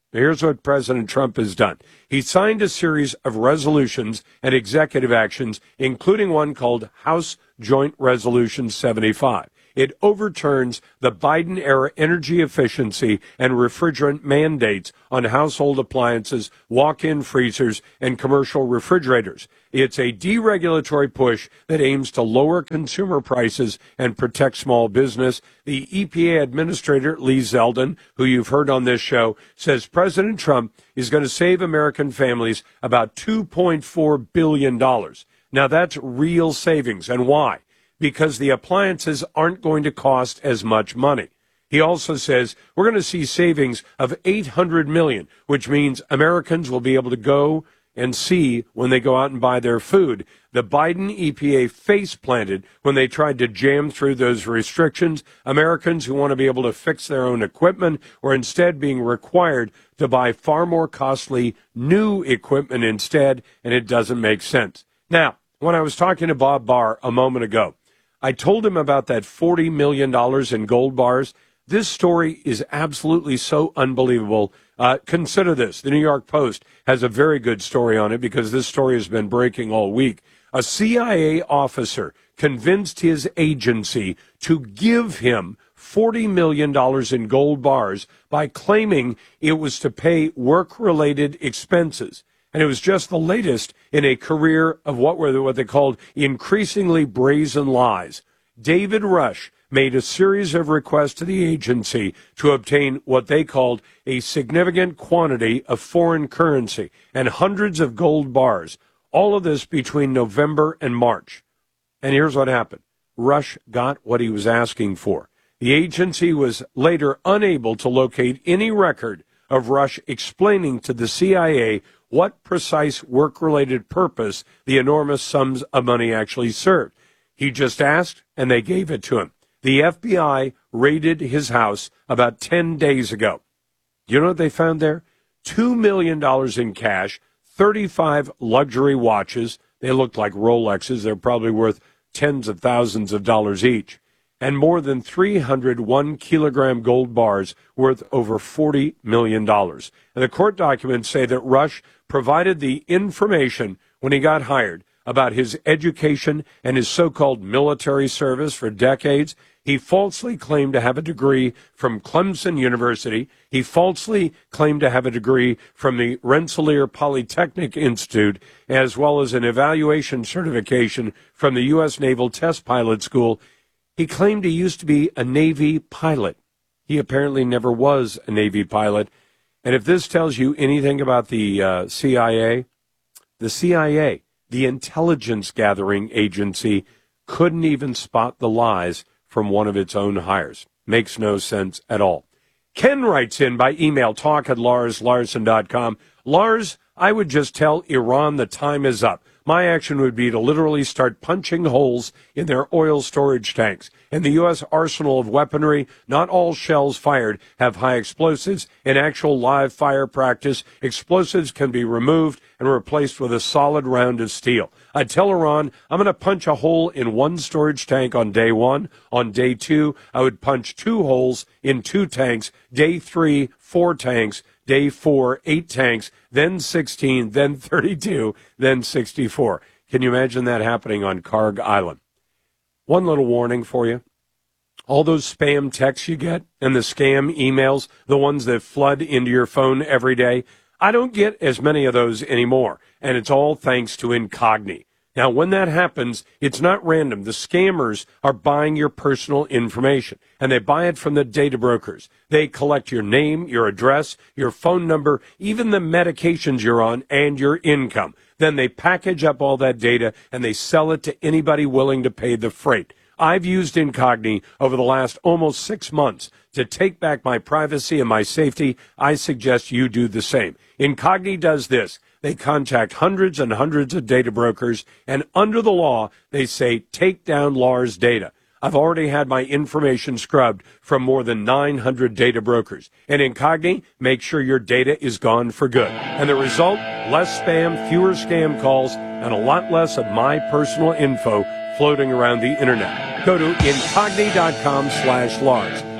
Here's what President Trump has done. He signed a series of resolutions and executive actions, including one called House Joint Resolution seventy-five. It overturns the Biden-era energy efficiency and refrigerant mandates on household appliances, walk-in freezers, and commercial refrigerators. It's a deregulatory push that aims to lower consumer prices and protect small business. The E P A Administrator, Lee Zeldin, who you've heard on this show, says President Trump is going to save American families about two point four billion dollars. Now, that's real savings. And why? Because the appliances aren't going to cost as much money. He also says we're going to see savings of eight hundred million dollars, which means Americans will be able to go and see when they go out and buy their food. The Biden E P A face planted when they tried to jam through those restrictions. Americans who want to be able to fix their own equipment are instead being required to buy far more costly new equipment instead, and it doesn't make sense. Now, when I was talking to Bob Barr a moment ago, I told him about that forty million dollars in gold bars. This story is absolutely so unbelievable. Uh, consider this. The New York Post has a very good story on it because this story has been breaking all week. A C I A officer convinced his agency to give him forty million dollars in gold bars by claiming it was to pay work-related expenses. And it was just the latest in a career of what were what they called increasingly brazen lies. David Rush made a series of requests to the agency to obtain what they called a significant quantity of foreign currency and hundreds of gold bars, all of this between November and March. And here's what happened. Rush got what he was asking for. The agency was later unable to locate any record of Rush explaining to the C I A what precise work-related purpose the enormous sums of money actually served. He just asked, and they gave it to him. The F B I raided his house about ten days ago. You know what they found there? two million dollars in cash, thirty-five luxury watches. They looked like Rolexes. They're probably worth tens of thousands of dollars each. And more than three hundred one-kilogram gold bars worth over forty million dollars. And the court documents say that Rush provided the information when he got hired about his education and his so-called military service for decades. He falsely claimed to have a degree from Clemson University. He falsely claimed to have a degree from the Rensselaer Polytechnic Institute, as well as an evaluation certification from the U S Naval Test Pilot School. He claimed he used to be a Navy pilot. He apparently never was a Navy pilot. And if this tells you anything about the uh, C I A, the C I A, the intelligence gathering agency, couldn't even spot the lies from one of its own hires. Makes no sense at all. Ken writes in by email, talk at lars larson dot com. Lars, I would just tell Iran the time is up. My action would be to literally start punching holes in their oil storage tanks. In the U S arsenal of weaponry, not all shells fired have high explosives. In actual live fire practice, explosives can be removed and replaced with a solid round of steel. I'd tell Iran, I'm going to punch a hole in one storage tank on day one. On day two, I would punch two holes in two tanks. Day three, four tanks. Day four, eight tanks, then sixteen, then thirty-two, then sixty-four. Can you imagine that happening on Karg Island? One little warning for you. All those spam texts you get and the scam emails, the ones that flood into your phone every day, I don't get as many of those anymore, and it's all thanks to Incogni. Now, when that happens, it's not random. The scammers are buying your personal information, and they buy it from the data brokers. They collect your name, your address, your phone number, even the medications you're on, and your income. Then they package up all that data, and they sell it to anybody willing to pay the freight. I've used Incogni over the last almost six months to take back my privacy and my safety. I suggest you do the same. Incogni does this. They contact hundreds and hundreds of data brokers, and under the law, they say, take down Lars' data. I've already had my information scrubbed from more than nine hundred data brokers. And Incogni, make sure your data is gone for good. And the result, less spam, fewer scam calls, and a lot less of my personal info floating around the internet. Go to incogni dot com slash Lars.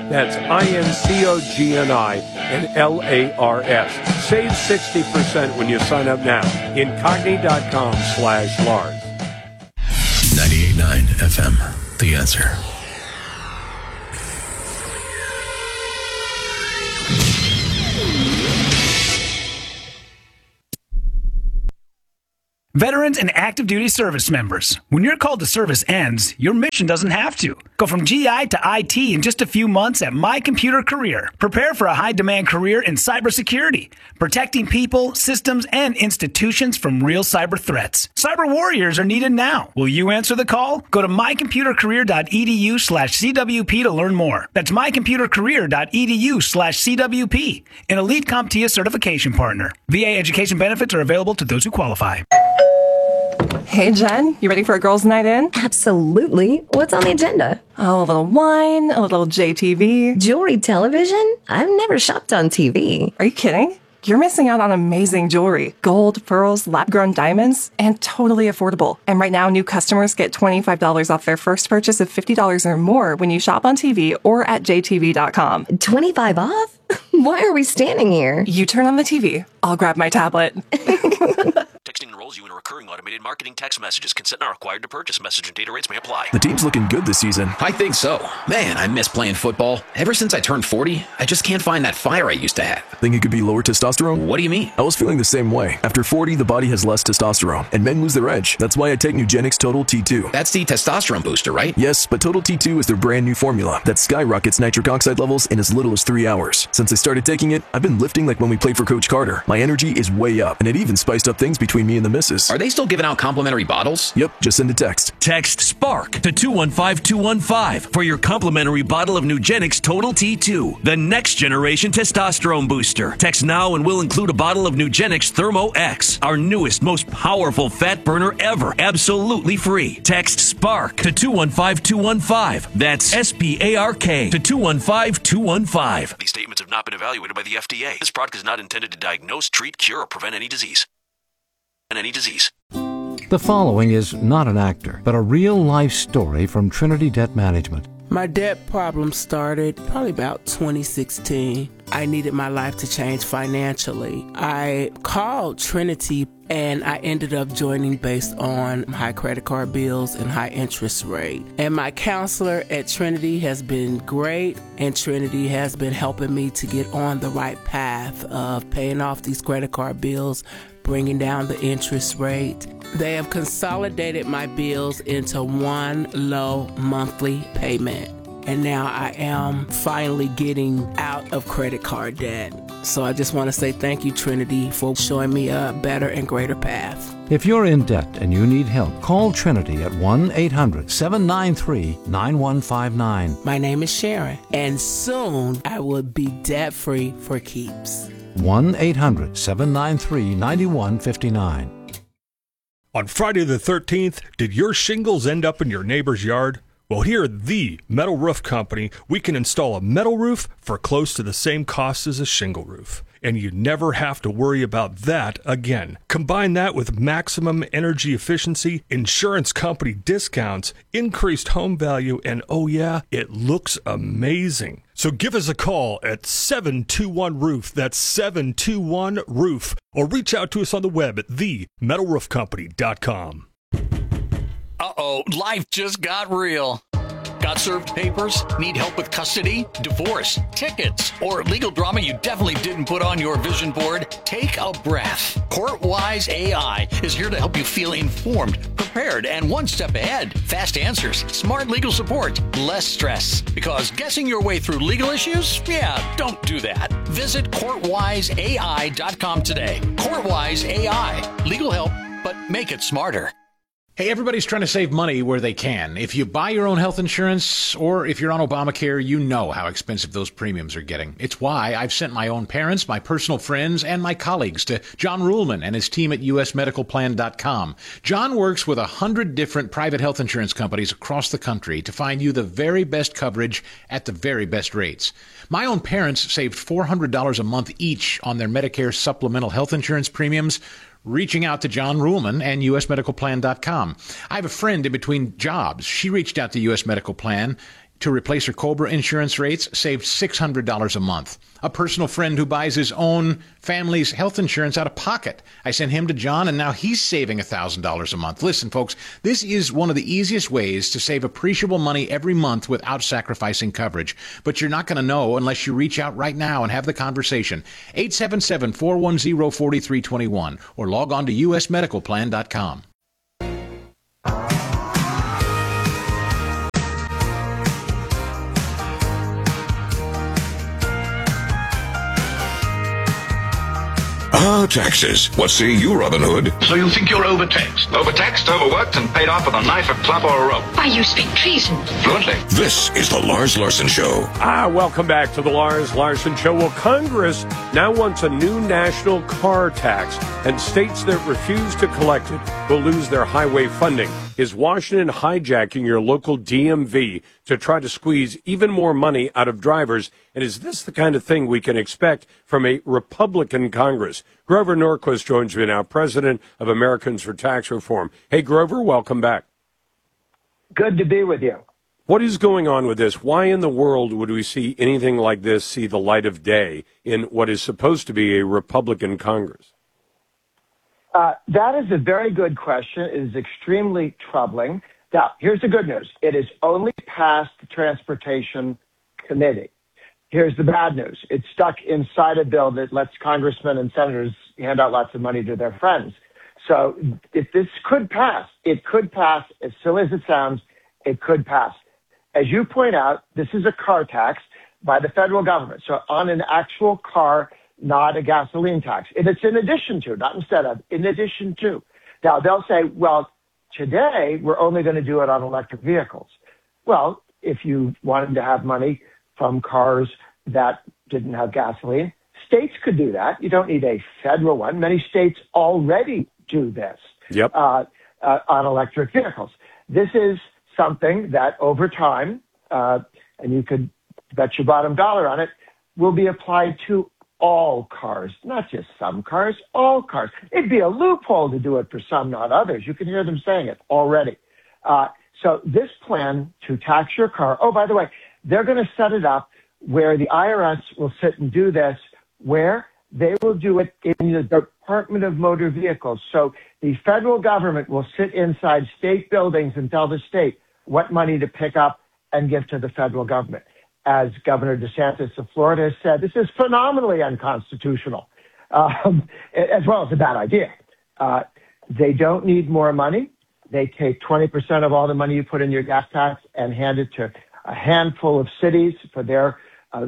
That's I N C O G N I and L A R S. Save sixty percent when you sign up now. Incogni.com slash Lars. ninety-eight point nine F M, The Answer. Veterans and active duty service members, when your call to service ends, your mission doesn't have to. Go from G I to I T in just a few months at My Computer Career. Prepare for a high-demand career in cybersecurity, protecting people, systems, and institutions from real cyber threats. Cyber warriors are needed now. Will you answer the call? Go to mycomputercareer.edu slash CWP to learn more. That's mycomputercareer.edu slash CWP, an Elite CompTIA certification partner. V A education benefits are available to those who qualify. Hey, Jen, you ready for a girls' night in? Absolutely. What's on the agenda? Oh, a little wine, a little J T V. Jewelry television? I've never shopped on T V. Are you kidding? You're missing out on amazing jewelry. Gold, pearls, lab-grown diamonds, and totally affordable. And right now, new customers get twenty-five dollars off their first purchase of fifty dollars or more when you shop on T V or at J T V dot com. twenty-five off? Why are we standing here? You turn on the T V. I'll grab my tablet. Texting enrolls you in a recurring automated marketing text messages. Consent not required to purchase. Message and data rates may apply. The team's looking good this season. I think so. Man, I miss playing football. Ever since I turned forty, I just can't find that fire I used to have. Think it could be lower testosterone? What do you mean? I was feeling the same way. After forty, the body has less testosterone, and men lose their edge. That's why I take Nugenix Total T two. That's the testosterone booster, right? Yes, but Total T two is their brand new formula that skyrockets nitric oxide levels in as little as three hours. Since I started taking it, I've been lifting like when we played for Coach Carter. My energy is way up, and it even spiced up things between me and the missus. Are they still giving out complimentary bottles? Yep, just send a text. Text SPARK to two one five two one five for your complimentary bottle of Nugenix Total T two, the next generation testosterone booster. Text now and we'll include a bottle of Nugenix Thermo X, our newest, most powerful fat burner ever, absolutely free. Text SPARK to two one five two one five. That's S P A R K to two one five two one five. These statements have not been evaluated by the F D A. This product is not intended to diagnose, treat, cure, or prevent any disease. And any disease. The following is not an actor, but a real-life story from Trinity Debt Management. My debt problem started probably about twenty sixteen. I needed my life to change financially. I called Trinity and I ended up joining based on high credit card bills and high interest rate. And my counselor at Trinity has been great, and Trinity has been helping me to get on the right path of paying off these credit card bills, bringing down the interest rate. They have consolidated my bills into one low monthly payment. And now I am finally getting out of credit card debt. So I just want to say thank you, Trinity, for showing me a better and greater path. If you're in debt and you need help, call Trinity at one eight hundred seven nine three nine one five nine. My name is Sharon, and soon I will be debt-free for keeps. one eight hundred seven nine three nine one five nine. On Friday the thirteenth, did your shingles end up in your neighbor's yard? Well, here at the Metal Roof Company, we can install a metal roof for close to the same cost as a shingle roof. And you never have to worry about that again. Combine that with maximum energy efficiency, insurance company discounts, increased home value, and oh yeah, it looks amazing. So give us a call at seven two one roof. That's seven two one roof. Or reach out to us on the web at the metal roof company dot com. Uh-oh, life just got real. Got served papers? Need help with custody, divorce, tickets, or legal drama you definitely didn't put on your vision board? Take a breath. CourtWise A I is here to help you feel informed, prepared, and one step ahead. Fast answers, smart legal support, less stress. Because guessing your way through legal issues? Yeah, don't do that. Visit court wise A I dot com today. CourtWise A I. Legal help, but make it smarter. Hey, everybody's trying to save money where they can. If you buy your own health insurance, or if you're on Obamacare, you know how expensive those premiums are getting. It's why I've sent my own parents, my personal friends, and my colleagues to John Ruhlman and his team at U S medical plan dot com. John works with a hundred different private health insurance companies across the country to find you the very best coverage at the very best rates. My own parents saved four hundred dollars a month each on their Medicare supplemental health insurance premiums, reaching out to John Ruhlman and U S medical plan dot com. I have a friend in between jobs. She reached out to U S Medical Plan to replace her COBRA insurance rates saved six hundred dollars a month. A personal friend who buys his own family's health insurance out of pocket. I sent him to John, and now he's saving one thousand dollars a month. Listen, folks, this is one of the easiest ways to save appreciable money every month without sacrificing coverage. But you're not going to know unless you reach out right now and have the conversation. eight seven seven, four one zero, four three two one or log on to u s medical plan dot com. Ah, taxes. What say you, Robin Hood? So you think you're overtaxed? Overtaxed, overworked, and paid off with a knife, a club, or a rope. Why, you speak treason. Fluently. This is the Lars Larson Show. Ah, welcome back to the Lars Larson Show. Well, Congress now wants a new national car tax, and states that refuse to collect it will lose their highway funding. Is Washington hijacking your local D M V to try to squeeze even more money out of drivers? And is this the kind of thing we can expect from a Republican Congress? Grover Norquist joins me now, president of Americans for Tax Reform. Hey, Grover, welcome back. Good to be with you. What is going on with this? Why in the world would we see anything like this see the light of day in what is supposed to be a Republican Congress? Uh, that is a very good question. It is extremely troubling. Now, here's the good news. It is only passed the Transportation Committee. Here's the bad news. It's stuck inside a bill that lets congressmen and senators hand out lots of money to their friends. So if this could pass, it could pass. As silly as it sounds, it could pass. As you point out, this is a car tax by the federal government. So on an actual car, not a gasoline tax. And it's in addition to, not instead of, in addition to. Now, they'll say, well, today we're only going to do it on electric vehicles. Well, if you wanted to have money from cars that didn't have gasoline, states could do that. You don't need a federal one. Many states already do this yep. uh, uh, on electric vehicles. This is something that over time, uh, and you could bet your bottom dollar on it, will be applied to all cars, not just some cars, all cars. It'd be a loophole to do it for some, not others. You can hear them saying it already. Uh, so this plan to tax your car, oh, by the way, they're going to set it up where the I R S will sit and do this, where they will do it in the Department of Motor Vehicles. So the federal government will sit inside state buildings and tell the state what money to pick up and give to the federal government. As Governor DeSantis of Florida has said, this is phenomenally unconstitutional, um, as well as a bad idea. Uh, they don't need more money. They take twenty percent of all the money you put in your gas tax and hand it to a handful of cities for their uh,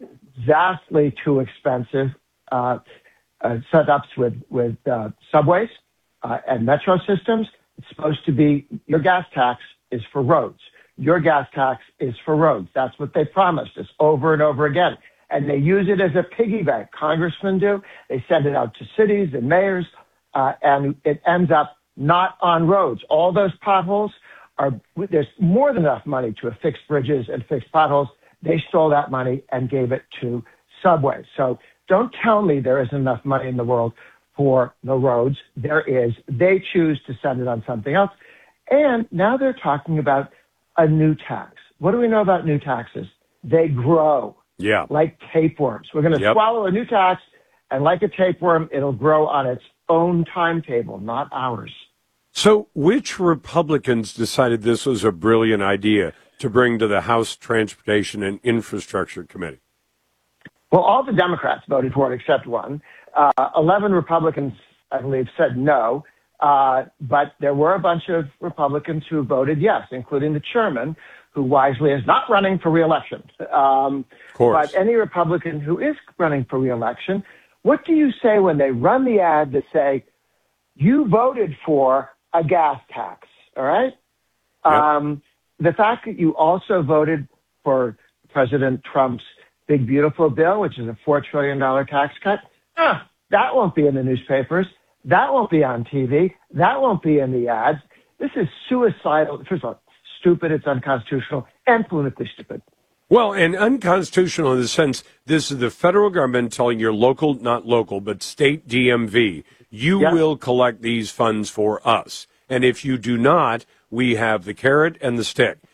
vastly too expensive uh, uh, setups with, with uh, subways uh, and metro systems. It's supposed to be your gas tax is for roads. Your gas tax is for roads. That's what they promised us over and over again. And they use it as a piggy bank. Congressmen do. They send it out to cities and mayors, uh, and it ends up not on roads. All those potholes are, there's more than enough money to fix bridges and fix potholes. They stole that money and gave it to subways. So don't tell me there isn't enough money in the world for the roads. There is. They choose to send it on something else. And now they're talking about a new tax. What do we know about new taxes? They grow. Yeah. Like tapeworms. We're going to yep. swallow a new tax, and like a tapeworm, it'll grow on its own timetable, not ours. So which Republicans decided this was a brilliant idea to bring to the House Transportation and Infrastructure Committee? Well, all the Democrats voted for it except one. Uh, eleven Republicans, I believe, said no. Uh, but there were a bunch of Republicans who voted yes, including the chairman, who wisely is not running for re-election. Um, of course. But any Republican who is running for re-election, what do you say when they run the ad that say, you voted for a gas tax, all right? Yep. Um, the fact that you also voted for President Trump's big, beautiful bill, which is a four trillion dollars tax cut, ah, that won't be in the newspapers. That won't be on T V. That won't be in the ads. This is suicidal. First of all, stupid, it's unconstitutional, and politically stupid. Well, and unconstitutional in the sense this is the federal government telling your local, not local, but state D M V, you yep. will collect these funds for us. And if you do not, we have the carrot and the stick.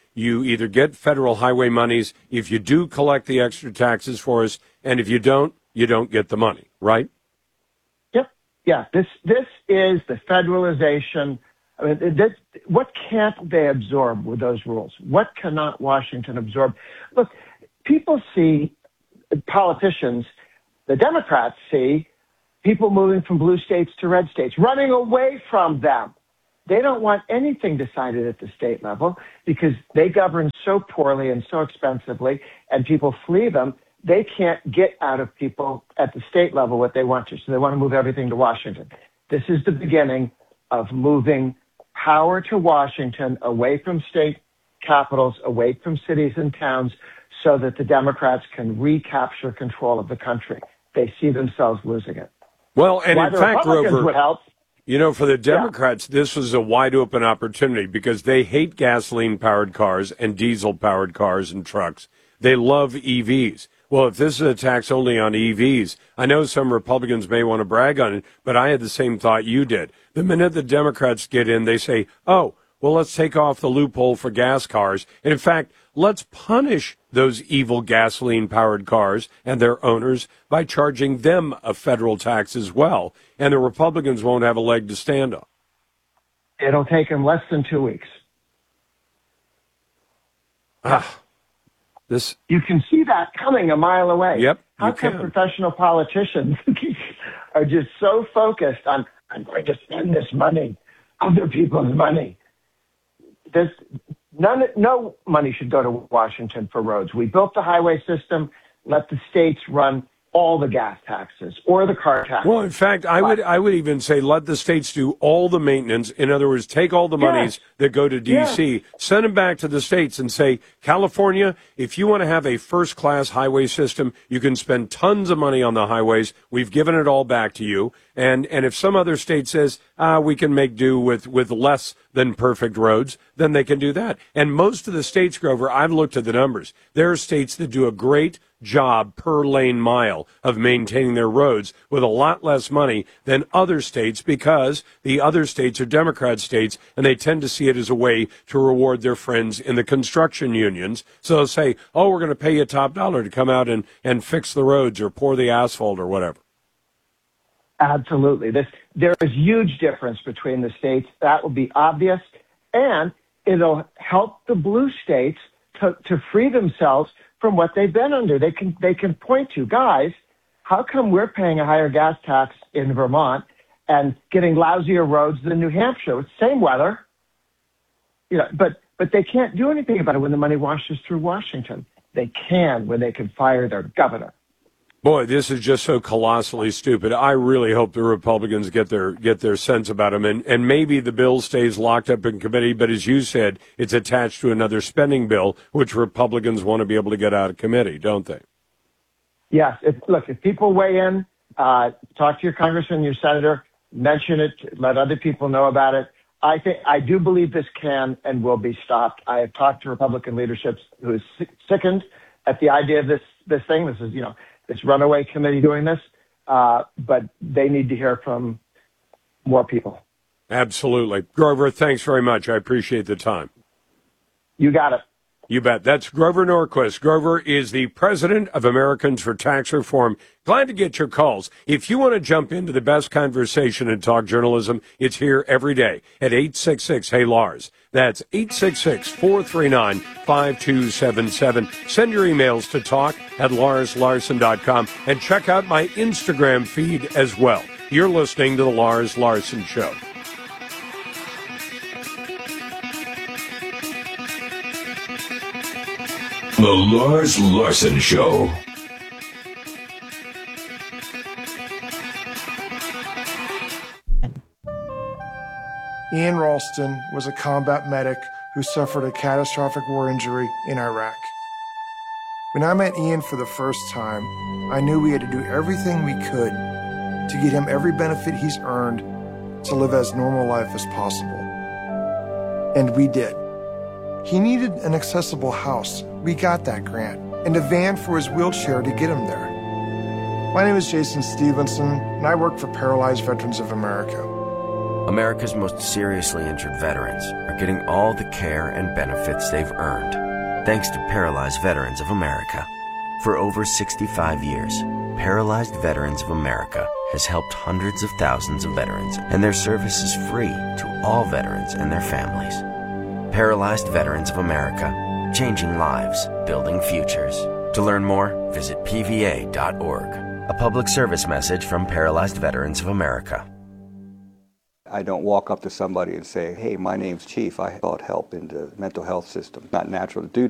you either get federal highway monies if you do collect the extra taxes for us, and if you don't, you don't get the money, right? Yep. Yeah. This this is the federalization. I mean, this, what can't they absorb with those rules? What cannot Washington absorb? Look, people see politicians, the Democrats see people moving from blue states to red states, running away from them. They don't want anything decided at the state level because they govern so poorly and so expensively, and people flee them. They can't get out of people at the state level what they want to, so they want to move everything to Washington. This is the beginning of moving power to Washington, away from state capitals, away from cities and towns, so that the Democrats can recapture control of the country. They see themselves losing it. Well, and Why in the fact, Republicans Grover, would help. you know, for the Democrats, yeah. this was a wide open opportunity because they hate gasoline-powered cars and diesel-powered cars and trucks. They love E Vs. Well, if this is a tax only on E Vs, I know some Republicans may want to brag on it, but I had the same thought you did. The minute the Democrats get in, they say, oh, well, let's take off the loophole for gas cars. And in fact, let's punish those evil gasoline-powered cars and their owners by charging them a federal tax as well. And the Republicans won't have a leg to stand on. It'll take them less than two weeks. Ah. This You can see that coming a mile away. Yep, How you come can. professional politicians are just so focused on, I'm going to spend this money, other people's money? There's none, no money should go to Washington for roads. We built the highway system. Let the states run all the gas taxes or the car taxes. Well, in fact, I would I would even say let the states do all the maintenance. In other words, take all the monies yes. that go to D C, yes. send them back to the states and say, California, if you want to have a first-class highway system, you can spend tons of money on the highways. We've given it all back to you. And and if some other state says, ah, we can make do with, with less than perfect roads, then they can do that. And most of the states, Grover, I've looked at the numbers. There are states that do a great job per lane mile of maintaining their roads with a lot less money than other states because the other states are Democrat states and they tend to see it as a way to reward their friends in the construction unions. So they'll say, oh, we're going to pay you top dollar to come out and, and fix the roads or pour the asphalt or whatever. Absolutely. This, there is huge difference between the states. That will be obvious. And it'll help the blue states to, to free themselves from what they've been under. They can they can point to, guys, how come we're paying a higher gas tax in Vermont and getting lousier roads than New Hampshire? It's the same weather. You know, but but they can't do anything about it when the money washes through Washington. They can when they can fire their governor. Boy, this is just so colossally stupid. I really hope the Republicans get their get their sense about them, and, and maybe the bill stays locked up in committee, but as you said, it's attached to another spending bill, which Republicans want to be able to get out of committee, don't they? Yes. If, look, if people weigh in, uh, talk to your congressman, your senator, mention it, let other people know about it. I think I do believe this can and will be stopped. I have talked to Republican leadership who is sickened at the idea of this this thing. This is, you know, this runaway committee doing this, uh, but they need to hear from more people. Absolutely. Grover, thanks very much. I appreciate the time. You got it. You bet. That's Grover Norquist. Grover is the president of Americans for Tax Reform. Glad to get your calls. If you want to jump into the best conversation in talk journalism, it's here every day at eight six six, hey Lars. That's eight six six, four three nine, five two seven seven. Send your emails to talk at lars larson dot com and check out my Instagram feed as well. You're listening to The Lars Larson Show. The Lars Larson Show. Ian Ralston was a combat medic who suffered a catastrophic war injury in Iraq. When I met Ian for the first time, I knew we had to do everything we could to get him every benefit he's earned to live as normal life as possible. And we did. He needed an accessible house. We got that grant, and a van for his wheelchair to get him there. My name is Jason Stevenson, and I work for Paralyzed Veterans of America. America's most seriously injured veterans are getting all the care and benefits they've earned, thanks to Paralyzed Veterans of America. For over sixty-five years, Paralyzed Veterans of America has helped hundreds of thousands of veterans, and their service is free to all veterans and their families. Paralyzed Veterans of America, changing lives, building futures. To learn more, visit P V A dot org. A public service message from Paralyzed Veterans of America. I don't walk up to somebody and say, hey, my name's Chief. I sought help in the mental health system. Not natural to do